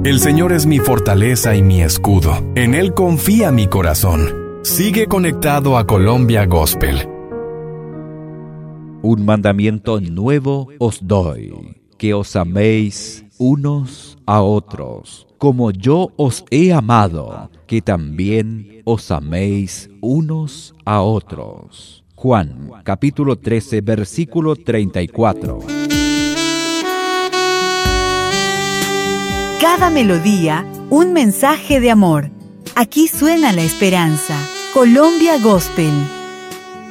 El Señor es mi fortaleza y mi escudo. En Él confía mi corazón. Sigue conectado a Colombia Gospel. Un mandamiento nuevo os doy, que os améis unos a otros, como yo os he amado, que también os améis unos a otros. Juan, capítulo 13, versículo 34. Cada melodía, un mensaje de amor. Aquí suena la esperanza. Colombia Gospel.